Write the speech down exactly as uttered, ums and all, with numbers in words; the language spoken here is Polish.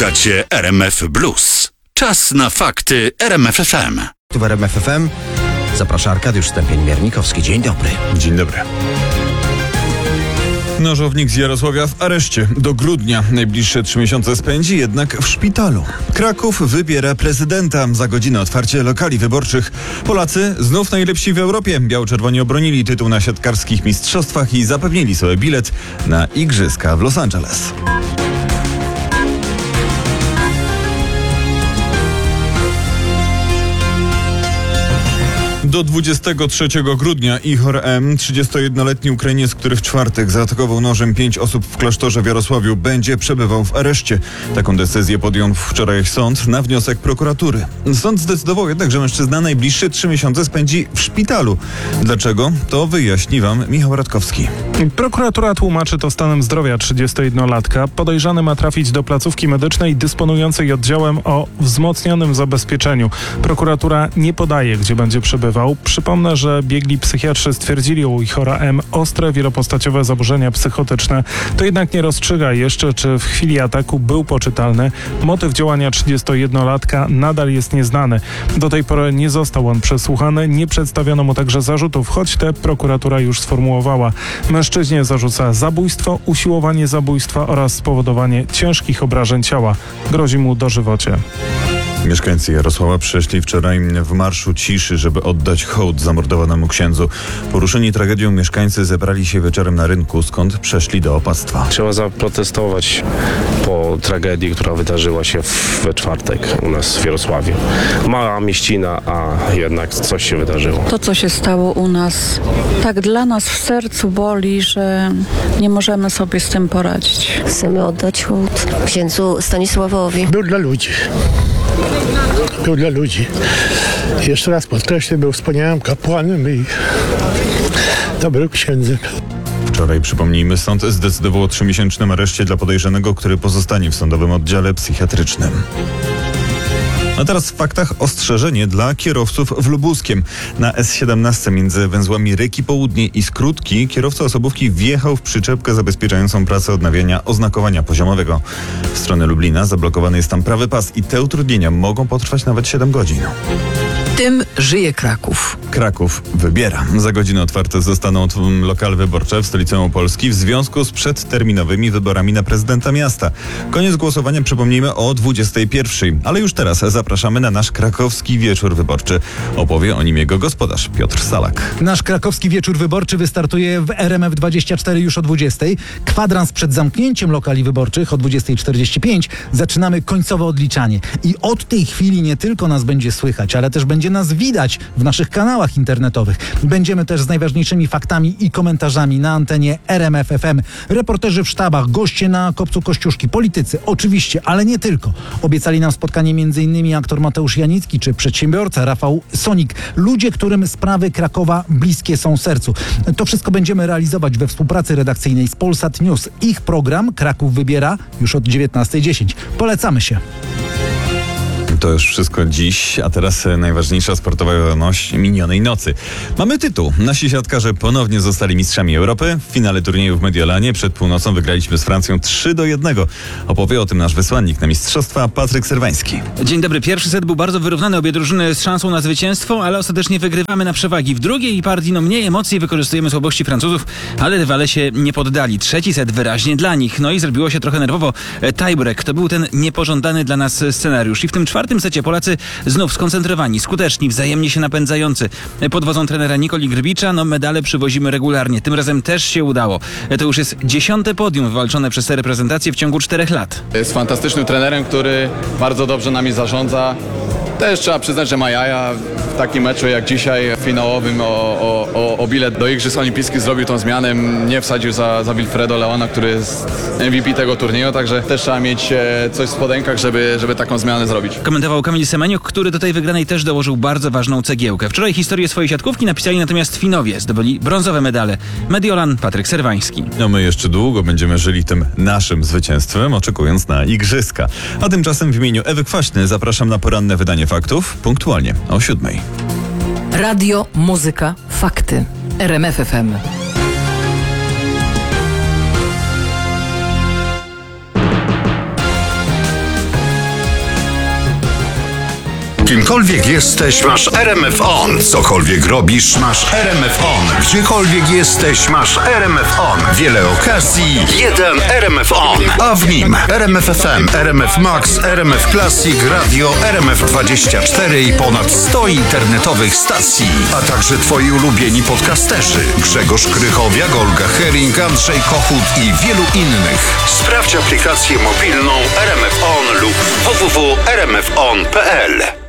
Słuchacie R M F Blues. Czas na fakty R M F F M. W R M F F M zaprasza Arkadiusz Stępień-Miernikowski. Dzień dobry. Dzień dobry. Nożownik z Jarosławia w areszcie. Do grudnia najbliższe trzy miesiące spędzi jednak w szpitalu. Kraków wybiera prezydenta. Za godzinę otwarcie lokali wyborczych. Polacy znów najlepsi w Europie. Biało-czerwoni obronili tytuł na siatkarskich mistrzostwach i zapewnili sobie bilet na igrzyska w Los Angeles. Do dwudziestego trzeciego grudnia Ihor M., trzydziestojednoletni Ukrainiec, który w czwartek zaatakował nożem pięć osób w klasztorze w Jarosławiu, będzie przebywał w areszcie. Taką decyzję podjął wczoraj sąd na wniosek prokuratury. Sąd zdecydował jednak, że mężczyzna najbliższe trzy miesiące spędzi w szpitalu. Dlaczego? To wyjaśni wam Michał Radkowski. Prokuratura tłumaczy to stanem zdrowia trzydziestojednolatka. Podejrzany ma trafić do placówki medycznej dysponującej oddziałem o wzmocnionym zabezpieczeniu. Prokuratura nie podaje, gdzie będzie przebywał. Przypomnę, że biegli psychiatrzy stwierdzili u Ihora M. ostre, wielopostaciowe zaburzenia psychotyczne. To jednak nie rozstrzyga jeszcze, czy w chwili ataku był poczytalny. Motyw działania trzydziestojednolatka nadal jest nieznany. Do tej pory nie został on przesłuchany, nie przedstawiono mu także zarzutów, choć te prokuratura już sformułowała. Mężczyźnie zarzuca zabójstwo, usiłowanie zabójstwa oraz spowodowanie ciężkich obrażeń ciała. Grozi mu dożywocie. Mieszkańcy Jarosława przyszli wczoraj w marszu ciszy, żeby oddać hołd zamordowanemu księdzu. Poruszeni tragedią mieszkańcy zebrali się wieczorem na rynku, skąd przeszli do opactwa. Trzeba zaprotestować po tragedii, która wydarzyła się we czwartek u nas w Jarosławiu. Mała mieścina, a jednak coś się wydarzyło. To, co się stało u nas, tak dla nas w sercu boli, że nie możemy sobie z tym poradzić. Chcemy oddać hołd księdzu Stanisławowi. Był dla ludzi. Był dla ludzi. Jeszcze raz podkreślę, był wspaniałym kapłanem i dobrym księdzem. Wczoraj, przypomnijmy, sąd zdecydował o trzymiesięcznym areszcie dla podejrzanego, który pozostanie w sądowym oddziale psychiatrycznym. A teraz w faktach ostrzeżenie dla kierowców w Lubuskiem. Na S siedemnaście między węzłami Ryki Południe i Skrótki kierowca osobówki wjechał w przyczepkę zabezpieczającą pracę odnawiania oznakowania poziomowego. W stronę Lublina zablokowany jest tam prawy pas i te utrudnienia mogą potrwać nawet siedem godzin. Tym żyje Kraków. Kraków wybiera. Za godzinę otwarte zostaną lokale wyborcze w stolicy Małopolski w związku z przedterminowymi wyborami na prezydenta miasta. Koniec głosowania, przypomnijmy, o dwudziestej pierwszej. Ale już teraz zapraszamy na nasz krakowski wieczór wyborczy. Opowie o nim jego gospodarz Piotr Salak. Nasz krakowski wieczór wyborczy wystartuje w R M F dwadzieścia cztery już o dwudziestej. Kwadrans przed zamknięciem lokali wyborczych o dwudziestej czterdzieści pięć zaczynamy końcowe odliczanie. I od tej chwili nie tylko nas będzie słychać, ale też będzie nas widać w naszych kanałach internetowych. Będziemy też z najważniejszymi faktami i komentarzami na antenie R M F F M. Reporterzy w sztabach, goście na Kopcu Kościuszki, politycy, oczywiście, ale nie tylko. Obiecali nam spotkanie m.in. aktor Mateusz Janicki czy przedsiębiorca Rafał Sonik. Ludzie, którym sprawy Krakowa bliskie są sercu. To wszystko będziemy realizować we współpracy redakcyjnej z Polsat News. Ich program Kraków wybiera już od dziewiętnastej dziesięć. Polecamy się. To już wszystko dziś, a teraz najważniejsza sportowa wiadomość minionej nocy. Mamy tytuł. Nasi siatkarze ponownie zostali mistrzami Europy. W finale turnieju w Mediolanie przed północą wygraliśmy z Francją trzy do jednego. Opowie o tym nasz wysłannik na mistrzostwa Patryk Serwański. Dzień dobry. Pierwszy set był bardzo wyrównany. Obie drużyny z szansą na zwycięstwo, ale ostatecznie wygrywamy na przewagi. W drugiej partii no mniej emocji, wykorzystujemy słabości Francuzów, ale rywale się nie poddali. Trzeci set wyraźnie dla nich. No i zrobiło się trochę nerwowo. Tiebreak to był ten niepożądany dla nas scenariusz. I w tym czwartym W tym secie Polacy znów skoncentrowani, skuteczni, wzajemnie się napędzający. Pod wodzą trenera Nikoli Grbicza no medale przywozimy regularnie. Tym razem też się udało. To już jest dziesiąte podium wywalczone przez te reprezentacje w ciągu czterech lat. Jest fantastycznym trenerem, który bardzo dobrze nami zarządza. Też trzeba przyznać, że ma jaja w takim meczu jak dzisiaj, finałowym o, o, o, o bilet do Igrzysk Olimpijskich zrobił tą zmianę. Nie wsadził za, za Wilfredo Leona, który jest M V P tego turnieju, także też trzeba mieć coś w spodenkach, żeby, żeby taką zmianę zrobić. Komentował Kamil Semeniuk, który do tej wygranej też dołożył bardzo ważną cegiełkę. Wczoraj historię swojej siatkówki napisali natomiast Finowie. Zdobyli brązowe medale. Mediolan, Patryk Serwański. No my jeszcze długo będziemy żyli tym naszym zwycięstwem, oczekując na igrzyska. A tymczasem w imieniu Ewy Kwaśny zapraszam na poranne wydanie faktów punktualnie o siódmej. Radio, muzyka, fakty. R M F F M. Kimkolwiek jesteś, masz R M F On. Cokolwiek robisz, masz R M F On. Gdziekolwiek jesteś, masz R M F On. Wiele okazji, jeden R M F On. A w nim R M F F M, R M F Max, R M F Classic, Radio, R M F dwadzieścia cztery i ponad sto internetowych stacji. A także twoi ulubieni podcasterzy. Grzegorz Krychowiak, Olga Hering, Andrzej Kochut i wielu innych. Sprawdź aplikację mobilną R M F On lub w w w kropka r m f on kropka p l.